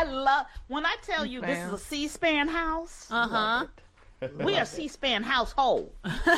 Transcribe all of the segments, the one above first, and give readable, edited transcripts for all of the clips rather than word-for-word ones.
I love when I tell you this is a C-SPAN house. We are C-SPAN household.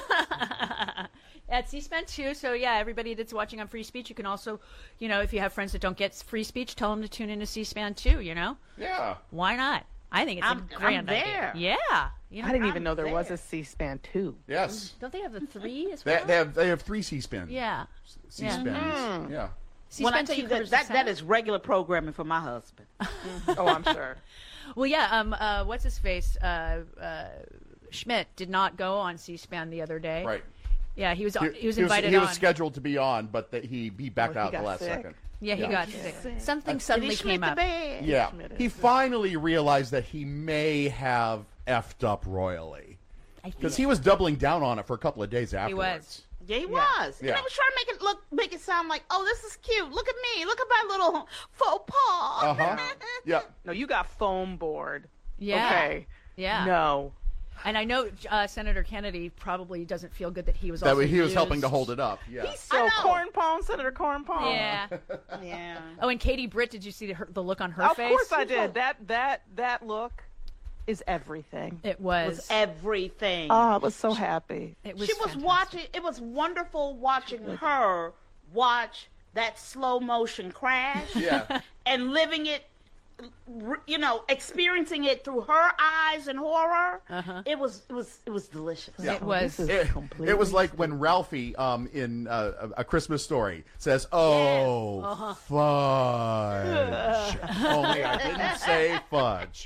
At C-SPAN too. So yeah, everybody that's watching on Free Speech, you can also, if you have friends that don't get free speech, tell them to tune into C-SPAN too. Yeah. Why not? I think it's a grand there. idea. Yeah. I didn't even know there was a C-SPAN 2. Yes. Don't they have the 3 as well? They have 3 C-SPAN. Yeah. C-SPANs. Yeah. When I tell you that is regular programming for my husband. Oh, I'm sure. Well, yeah. What's his face? Schmidt did not go on C-SPAN the other day. Right. Yeah, he was invited on. He was scheduled to be on, but he backed out the last second. Yeah, he got sick. Something suddenly came up. Yeah. He finally realized that he may have effed up royally. Because he was doubling down on it for a couple of days afterwards. He was. Yeah, he was. Yeah. And I was trying to make it sound like, oh, this is cute. Look at me. Look at my little faux pas. Yeah. No, you got foam board. Yeah. Okay. Yeah. No. And I know Senator Kennedy probably doesn't feel good that he was That also he was used. helping to hold it up. Yeah. He's so cornpone, Senator Cornpone. Yeah. Yeah. Oh, and Katie Britt, did you see the look on her face? Of course I did. That look is everything. It was. It was everything. Oh, I was so happy. It was She was fantastic. watching. It was wonderful watching her watch that slow motion crash. Yeah. And living it, experiencing it through her eyes in horror. It was delicious. Yeah. It was. It was like when Ralphie in A Christmas Story says, "Oh, fudge." Only I didn't say fudge.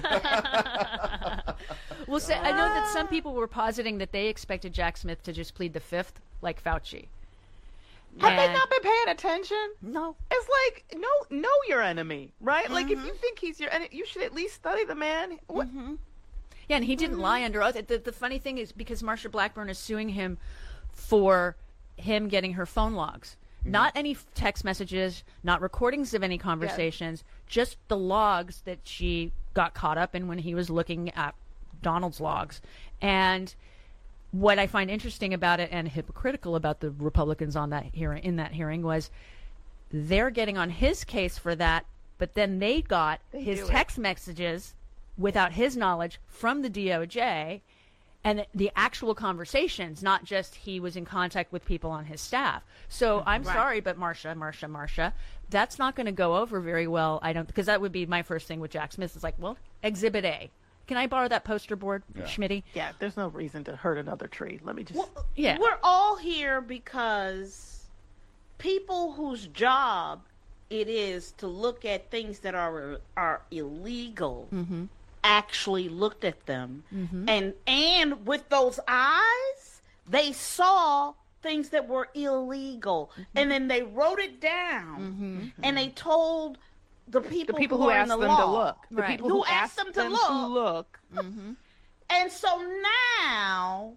Well, I know that some people were positing that they expected Jack Smith to just plead the fifth, like Fauci. Have they not been paying attention? No. It's like, know your enemy, right? Like, if you think he's your enemy, you should at least study the man. What? Yeah, and he didn't lie under oath. The funny thing is because Marsha Blackburn is suing him for him getting her phone logs. Not any text messages, not recordings of any conversations, just the logs that she got caught up in when he was looking at Donald's logs. And what I find interesting about it and hypocritical about the Republicans on that hearing was they're getting on his case for that, but then they got his text messages without his knowledge from the DOJ and the actual conversations, not just he was in contact with people on his staff. So I'm sorry, but Marsha, that's not going to go over very well. Because that would be my first thing with Jack Smith is like, well, Exhibit A. Can I borrow that poster board, Schmitty? Yeah, there's no reason to hurt another tree. Let me just... We're all here because people whose job it is to look at things that are illegal actually looked at them. And with those eyes, they saw things that were illegal. And then they wrote it down. And they told... The people who asked them to look. The Right. people who asked them to look. And so now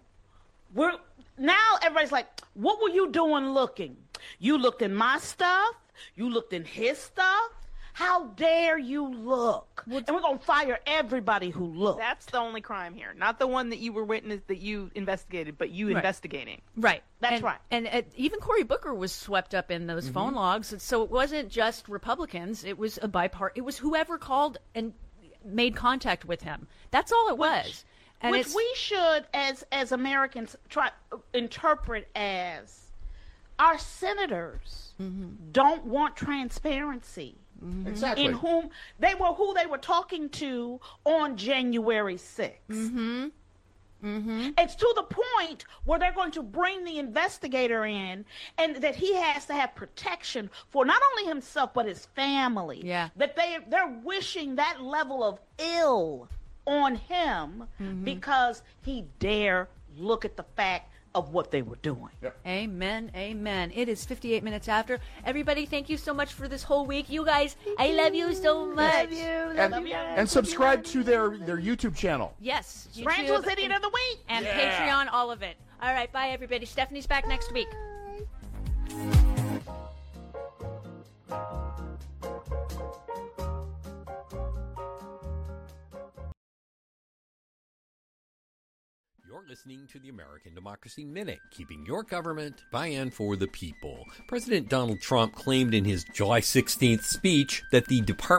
everybody's like, what were you doing looking? You looked in my stuff. You looked in his stuff. How dare you look? And we're going to fire everybody who looked. That's the only crime here. Not the one that you were witness that you investigated, but you investigating. Right. That's right. And even Cory Booker was swept up in those phone logs. So it wasn't just Republicans. It was it was whoever called and made contact with him. That's all it was. And which we should, as Americans, try interpret as our senators don't want transparency. Exactly. In who they were talking to on January 6th. It's to the point where they're going to bring the investigator in and that he has to have protection for not only himself but his family. Yeah. That they're wishing that level of ill on him because he dare look at the fact of what they were doing. Yep. Amen. Amen. It is 58 minutes after. Everybody, thank you so much for this whole week. You guys, I love you so much. And subscribe to their YouTube channel. Yes. Rangel's Idiot of the Week. And Patreon, all of it. All right. Bye, everybody. Stephanie's back next week. You're listening to the American Democracy Minute, keeping your government by and for the people. President Donald Trump claimed in his July 16th speech that the Department